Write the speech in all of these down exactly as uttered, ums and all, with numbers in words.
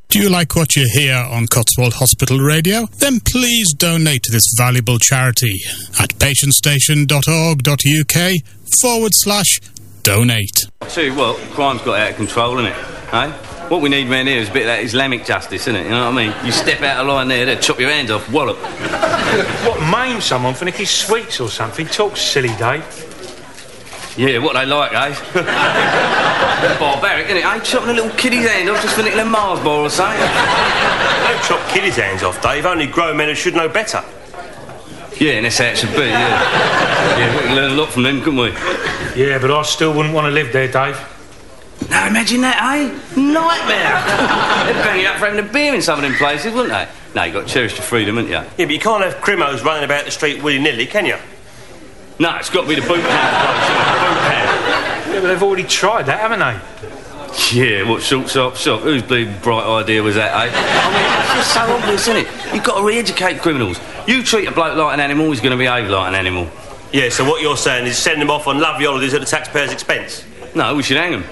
Do you like what you hear on Cotswold Hospital Radio? Then please donate to this valuable charity at patientstation.org.uk forward slash donate. I'll tell you what, crime's got out of control, isn't it? Eh? What we need round here is a bit of that Islamic justice, isn't it? You know what I mean? You step out of line there, they'll chop your hand off, wallop. What, maim someone for nicking sweets or something? Talk silly, Dave. Yeah, what they like, eh? Barbaric, isn't it? Eh? Chopping a little kiddie's hand off just for nicking a Mars bar or something. Don't chop kiddies' hands off, Dave. Only grown men who should know better. Yeah, and that's how it should be, yeah. Yeah, we can learn a lot from them, couldn't we? Yeah, but I still wouldn't want to live there, Dave. Now, imagine that, eh? Nightmare. They'd bang you up for having a beer in some of them places, wouldn't they? No, you've got to cherish your freedom, haven't you? Yeah, but you can't have crimos running about the street willy-nilly, can you? No, it's got to be the boot camp place, isn't it? Boot camp. Yeah, but they've already tried that, haven't they? Yeah, what short, sharp shock? Whose big bright idea was that, eh? I mean, it's just so obvious, isn't it? You've got to re-educate criminals. You treat a bloke like an animal, he's going to behave like an animal. Yeah, so what you're saying is send them off on lovely holidays at the taxpayer's expense? No, we should hang them.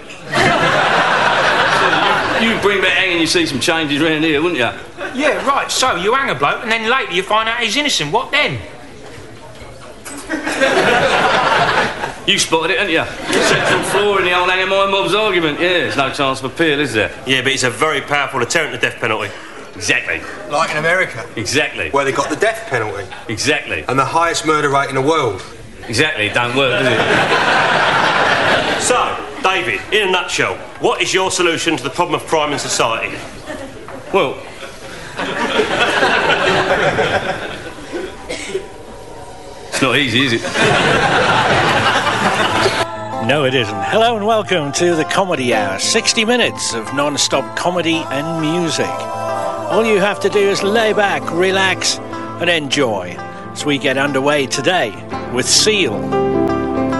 you, you bring back hanging, you see some changes around here, wouldn't you? Yeah, right, so you hang a bloke and then later you find out he's innocent. What then? You spotted it, haven't you? Central floor in the old Hanging My Mob's argument. Yeah, there's no chance of appeal, is there? Yeah, but it's a very powerful deterrent to death penalty. Exactly. Like in America? Exactly. Where they got the death penalty? Exactly. And the highest murder rate in the world? Exactly, it don't work, does it? So, David, in a nutshell, what is your solution to the problem of crime in society? Well... it's not easy, is it? No, it isn't. Hello and welcome to the Comedy Hour. sixty minutes of non-stop comedy and music. All you have to do is lay back, relax and enjoy as we get underway today with Seal.